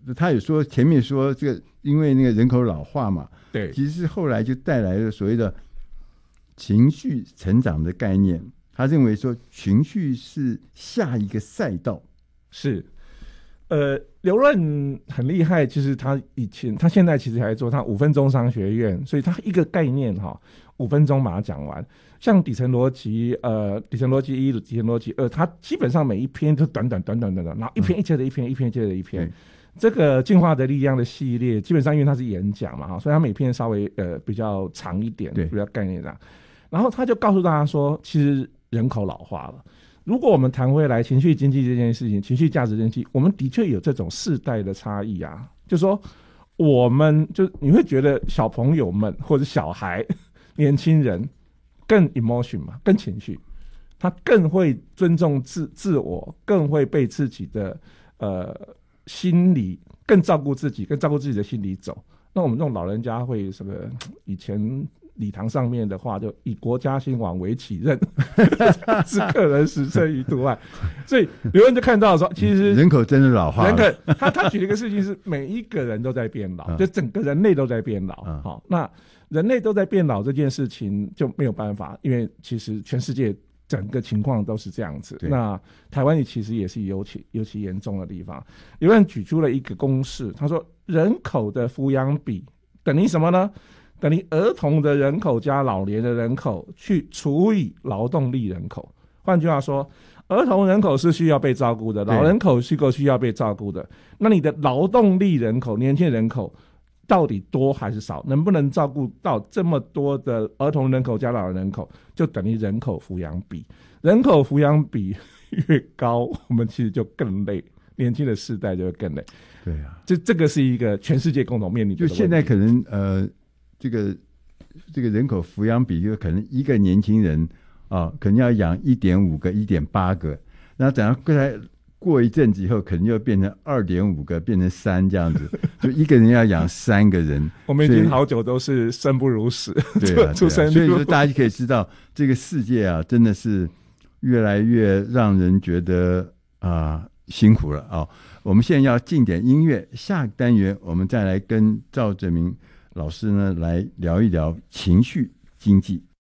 他有说前面说这个，因为那个人口老化嘛， 对， 其实是后来就带来了所谓的情绪成长的概念。他认为说情绪是下一个赛道。 是。刘润很厉害，就是他现在其实还做他5分钟商学院，所以他一个概念5分钟把它讲完。像底层逻辑底层逻辑1、底层逻辑2，他基本上每一篇都短，然后一篇接着一篇，一篇接着一篇。这个进化的力量的系列，基本上因为它是演讲嘛，所以他每篇稍微比较长一点，比较概念上。然后他就告诉大家说，其实人口老化了。如果我们谈回来情绪经济这件事情，情绪价值经济，我们的确有这种世代的差异啊。就说我们你会觉得小朋友们或者小孩、年轻人更 emotion 嘛，更情绪，他更会尊重自我，更会被自己的心理更照顾自己，更照顾自己的心理走。那我们这种老人家会什么？以前礼堂上面的话，就以国家兴亡为己任，是客人实胜于度外。所以刘润就看到说，其实人口真的老化了。 他举了一个事情是，每一个人都在变老，就整个人类都在变老。好，那人类都在变老这件事情就没有办法，因为其实全世界整个情况都是这样子。那台湾其实也是尤其严重的地方。刘润举出了一个公式，他说人口的抚养比等于什么呢？等于儿童的人口加老年的人口去除以劳动力人口。换句话说，儿童人口是需要被照顾的，老人口是需要被照顾的。那你的劳动力人口、年轻人口到底多还是少？能不能照顾到这么多的儿童人口加老人人口，就等于人口抚养比。人口抚养比越高，我们其实就更累，年轻的世代就会更累。 对啊， 这个是一个全世界共同面临的问题。 就现在可能这个人口抚养比，就可能一个年轻人可能要养 1.5 个 1.8 个，然后等到过一阵子以后，可能又变成 2.5 个变成3这样子，就一个人要养3个人。 我们已经好久都是生不如死， 对啊， 出生率。 所以说大家就可以知道，这个世界啊，真的是越来越让人觉得辛苦了我们现在要进点音乐，下个单元我们再来跟赵哲明老师呢来聊一聊情绪经济。